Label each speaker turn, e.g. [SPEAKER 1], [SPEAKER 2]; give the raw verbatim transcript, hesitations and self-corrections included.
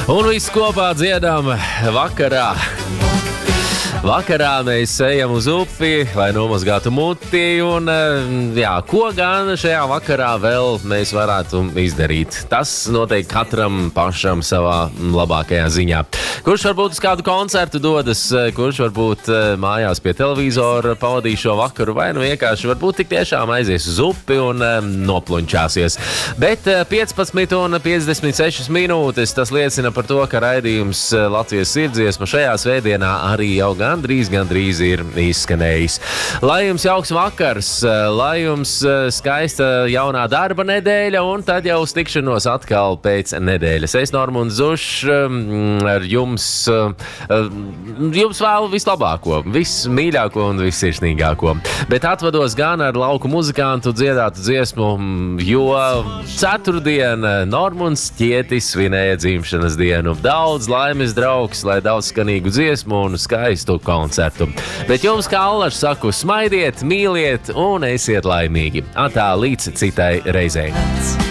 [SPEAKER 1] Un viss kopā dziedam vakarā. Vakarā mēs ejam uz upi, lai nomazgātu muti, un jā, ko gan šajā vakarā vēl mēs varētu izdarīt. Tas noteikti katram pašam savā labākajā ziņā. Kurš varbūt uz kādu koncertu dodas, kurš varbūt mājās pie televizora pavadīs šo vakaru, vai nu vienkārši varbūt tik tiešām aizies uz upi un nopluņķāsies. Bet piecpadsmit un piecdesmit sešas minūtes tas liecina par to, ka raidījums Latvijas sirdsdziesma šajā svētdienā arī jau gandrīz, gandrīz ir izskanējis. Lai jums jauks vakars, lai jums skaista jaunā darba nedēļa, un tad jau uz tikšanos atkal pēc nedēļas. Es, Normunds Zušs, ar jums, jums vēlu vislabāko, vismīļāko un vissirsnīgāko. Bet atvados gan ar lauku muzikantu dziedātu dziesmu, jo ceturtdien Normunds Ķietis svinēja dzimšanas dienu. Daudz laimes draugs, lai daudz skanīgu dziesmu un skaistu koncertu. Bet jums, kā Allaž saku, smaidiet, mīliet un esiet laimīgi. Atā līdz citai reizei.